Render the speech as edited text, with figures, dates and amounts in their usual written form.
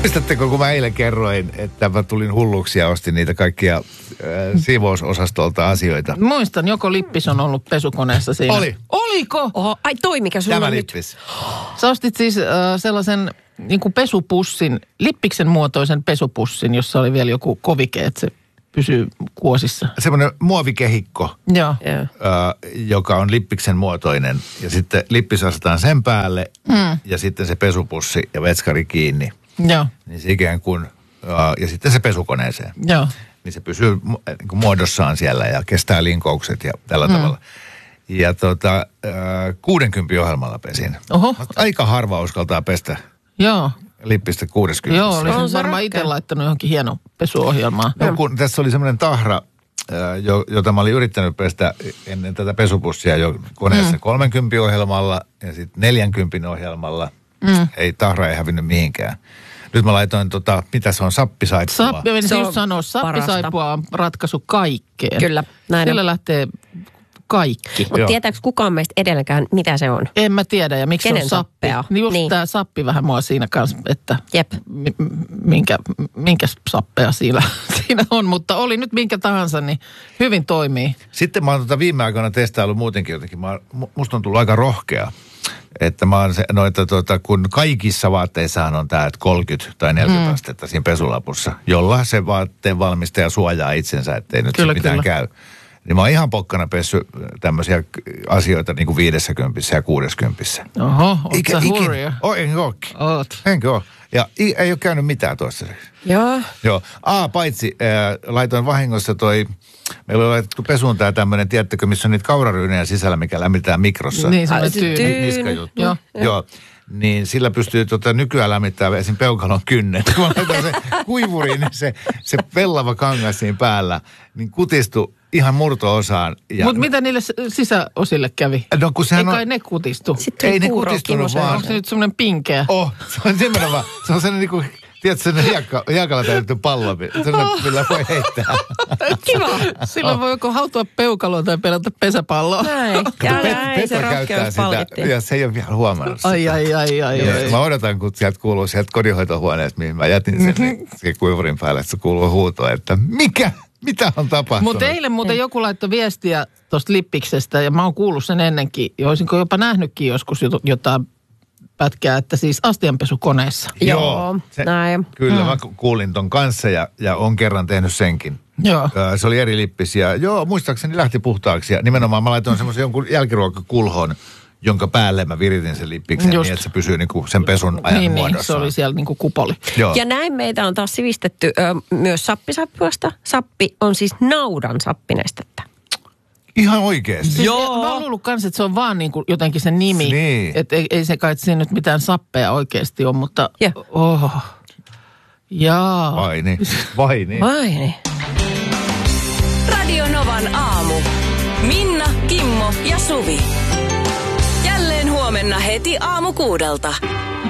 Muistatteko, kun mä eilen kerroin, että mä tulin hulluksi ja ostin niitä kaikkia siivousosastolta asioita? Muistan, joko lippis on ollut pesukoneessa siinä. Oli. Oliko? Oho, ai toi mikä sulla Tämä on lippis. nyt. Sä ostit siis sellaisen niin kuin pesupussin, lippiksen muotoisen pesupussin, jossa oli vielä joku kovike, että se pysyy kuosissa. Semmoinen muovikehikko, Joo. joka on lippiksen muotoinen. Ja sitten lippis asetaan sen päälle ja sitten se pesupussi ja vetskari kiinni. Joo. Niin se ikään kuin, ja sitten se pesukoneeseen. Joo. Niin se pysyy niin kuin muodossaan siellä ja kestää linkoukset ja tällä tavalla. Ja 60 ohjelmalla pesin. Oho. Aika harva uskaltaa pestä Joo. lippistä 60. Joo, On olisin se varmaan itse rohkea. laittanut johonkin hieno pesuohjelmaan. No kun tässä oli semmoinen tahra, jota mä olin yrittänyt pestä ennen tätä pesupussia jo koneessa 30 ohjelmalla ja sitten 40 ohjelmalla. Ei tahra ei hävinnyt mihinkään. Nyt mä laitoin mitä se on, sappisaippua. Se on just sanoa, sappisaippua on ratkaisu kaikkeen. Kyllä, näin Sillä on. lähtee kaikki. Mutta Joo. tietääkö kukaan meistä edelläkään, mitä se on? En mä tiedä, ja miksi Kenen se on sappi. sappea? Niin just Niin. tää sappi vähän mua siinä kanssa, että Jep. minkä sappea siinä on. Mutta oli nyt minkä tahansa, niin hyvin toimii. Sitten mä oon viime aikoina testaillut muutenkin jotenkin. Musta on tullut aika rohkea. Että mä oon kun kaikissa vaatteissahan on tää, että 30 tai 40 astetta siinä pesulapussa, jolla se vaatteen valmistaja suojaa itsensä, ettei nyt Kyllä, mitään kyllä. käy. Niin mä oon ihan pokkana pessyt tämmöisiä asioita niin kuin 50 ja 60. Oho, oot sä hurja? Enkä ookin. Oot. Enkö oo? Ja ei ole käynyt mitään toistaiseksi. Joo. Joo. Paitsi laitoin vahingossa meillä oli laitettu pesuun tää tämmönen, tiedättekö, missä on niitä kauraryynejä sisällä, mikä lämmitetään mikrossa. Niin, se on Tyyny. Niskajuttu. Joo. Joo. Niin sillä pystyy nykyään lämmittämään esim. Peukalon kynnet. Kun mä laitan se kuivuriin, niin se pellava kangas siinä päällä, niin kutistui ihan murto-osaan. Mutta mitä niille sisäosille kävi? No kun sehän Ei on... kai ne kutistu. Sitten Ei ne puuroa kutistunut Kimmosen. vaan. Onko se nyt semmoinen pinkeä? Se on nimenomaan, se on sellainen niinku, tiedätkö, sellainen hiekalla täytetty pallo, sellainen, millä voi heittää. Kiva. Silloin voi joko hautua peukaloa tai pelata pesäpalloa. Näin. Ja näin se rakkeus palkittiin. ja se ei ole vielä huomannut sitä. Ai. Mä odotan, kun sieltä kuuluu sieltä kodinhoitohuoneesta, mihin mä jätin sen, sen kuivurin päälle, että se kuuluu huutoa, että mitä on tapahtunut? Mutta eilen muuten joku laittoi viestiä tuosta lippiksestä, ja mä oon kuullut sen ennenkin, ja olisinko jopa nähnytkin joskus jotain pätkää, että siis astianpesukoneessa. Joo, näin. Kyllä, mä kuulin ton kanssa ja on kerran tehnyt senkin. Joo. Se oli eri lippis ja muistaakseni lähti puhtaaksi. Ja nimenomaan mä laitoin semmoisen jonkun jälkiruokakulhon, jonka päälle mä viritin sen lippiksen Just. niin, että se pysyy niinku sen pesun ajan Niin, muodossa. se oli siellä niinku kupoli. Joo. Ja näin meitä on taas sivistetty myös sappisappuasta. Sappi on siis naudan sappinestettä. Ihan oikeesti. Siis mä oon luullut kanssa, että se on vaan niinku jotenkin se nimi. Niin. Että ei se kai siinä nyt mitään sappeja oikeasti ole, mutta... Ja. Jaa. Vai niin. Vai niin. Radio Novan aamu. Minna, Kimmo ja Suvi. Jälleen huomenna heti aamu 6:00.